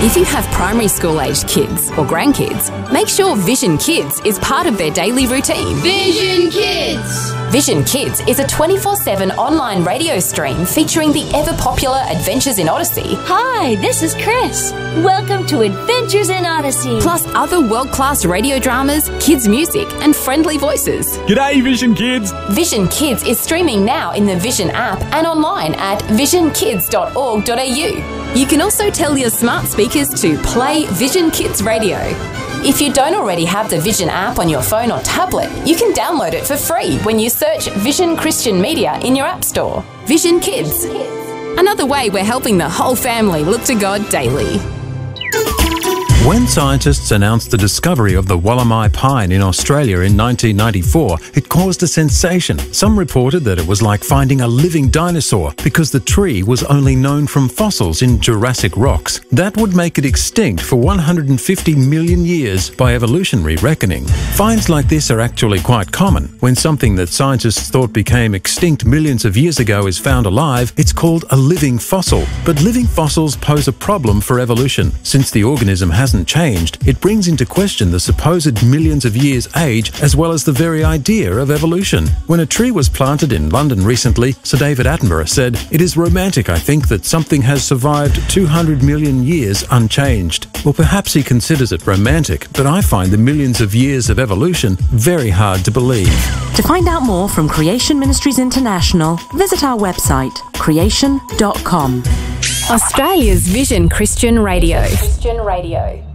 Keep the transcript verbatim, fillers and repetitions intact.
If you have primary school-aged kids or grandkids, make sure Vision Kids is part of their daily routine. Vision Kids! Vision Kids is a twenty-four seven online radio stream featuring the ever-popular Adventures in Odyssey. Hi, this is Chris. Welcome to Adventures in Odyssey. Plus other world-class radio dramas, kids' music and friendly voices. G'day, Vision Kids! Vision Kids is streaming now in the Vision app and online at vision kids dot org dot a u. You can also tell your smart speakers to play Vision Kids Radio. If you don't already have the Vision app on your phone or tablet, you can download it for free when you search Vision Christian Media in your app store. Vision Kids. Another way we're helping the whole family look to God daily. When scientists announced the discovery of the Wollemi pine in Australia in nineteen ninety-four, it caused a sensation. Some reported that it was like finding a living dinosaur because the tree was only known from fossils in Jurassic rocks. That would make it extinct for one hundred fifty million years by evolutionary reckoning. Finds like this are actually quite common. When something that scientists thought became extinct millions of years ago is found alive, it's called a living fossil. But living fossils pose a problem for evolution. Since the organism hasn't changed, it brings into question the supposed millions of years age as well as the very idea of evolution. When a tree was planted in London recently, Sir David Attenborough said, "It is romantic, I think, that something has survived two hundred million years unchanged." Well, perhaps he considers it romantic, but I find the millions of years of evolution very hard to believe. To find out more from Creation Ministries International, visit our website, creation dot com. Australia's Vision Christian Radio. Christian Radio.